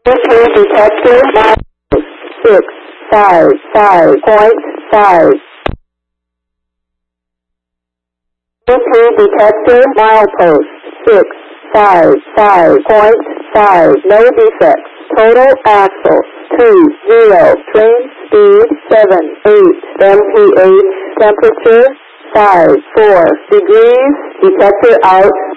Entry detector milepost 655.5. Entry detector milepost 655.5. No defects. Total axle 20. Train speed 78. MPH temperature 54 degrees. Detector out.